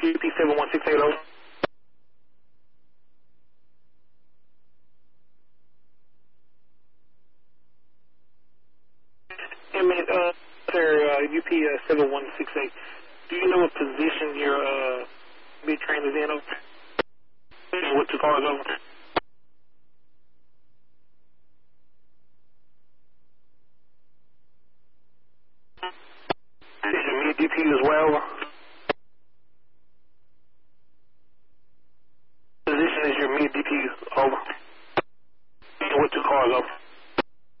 UP71680. Hey, man, sir, UP71680. Do you know what position your mid-train is in? What the car is over? Is your mid-DP as well?